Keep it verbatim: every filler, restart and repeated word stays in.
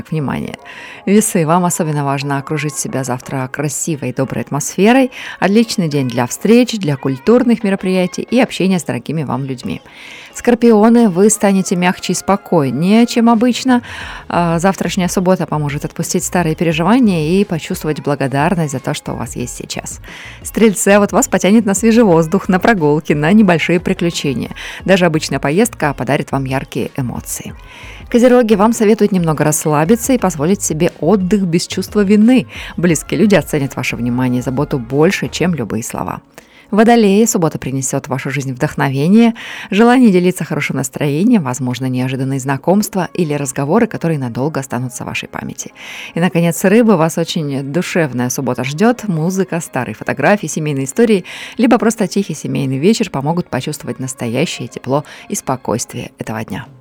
внимание. Весы, вам особенно важно окружить себя завтра красивой и доброй атмосферой. Отличный день для встреч, для культурных мероприятий и общения с дорогими вам людьми. Скорпионы, вы станете мягче и спокойнее, чем обычно. А, Завтрашняя суббота поможет отпустить старые переживания и почувствовать благодарность за то, что у вас есть сейчас. Стрельцы, а вот вас потянет на свежий воздух, на прогулки, на небольшие приключения. Даже обычная поездка подарит вам яркие эмоции. Козероги, вам советуют немного расслабиться и позволить себе отдых без чувства вины. Близкие люди оценят ваше внимание и заботу больше, чем любые слова. Водолеи, суббота принесет в вашу жизнь вдохновение, желание делиться хорошим настроением, возможно, неожиданные знакомства или разговоры, которые надолго останутся в вашей памяти. И, наконец, рыбы, вас очень душевная суббота ждет. Музыка, старые фотографии, семейные истории, либо просто тихий семейный вечер помогут почувствовать настоящее тепло и спокойствие этого дня.